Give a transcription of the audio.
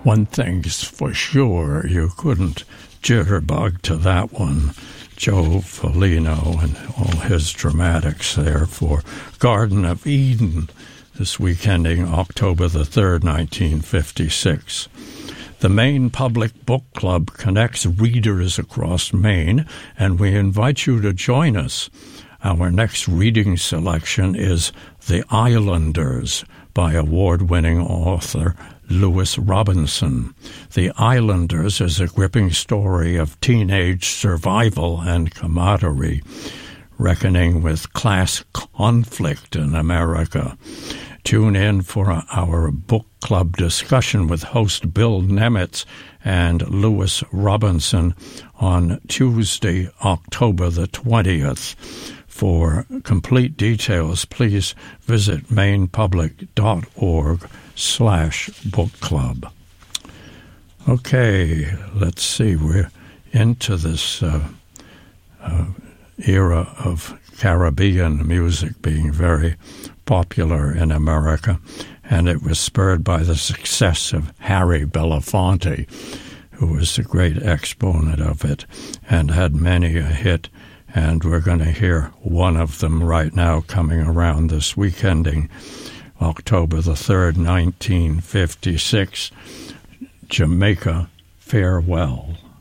One thing's for sure, you couldn't jitterbug to that one. Joe Foligno and all his dramatics there for Garden of Eden, this week ending October the 3rd, 1956. The Maine Public Book Club connects readers across Maine, and we invite you to join us. Our next reading selection is The Islanders by award-winning author Lewis Robinson. The Islanders is a gripping story of teenage survival and camaraderie, reckoning with class conflict in America. Tune in for our book club discussion with host Bill Nemitz and Lewis Robinson on Tuesday, October the 20th. For complete details, please visit mainepublic.org/book club. Okay, let's see. We're into this era of Caribbean music being very popular in America, and it was spurred by the success of Harry Belafonte, who was a great exponent of it and had many a hit. And we're going to hear one of them right now coming around this weekending, October the 3rd, 1956, Jamaica Farewell.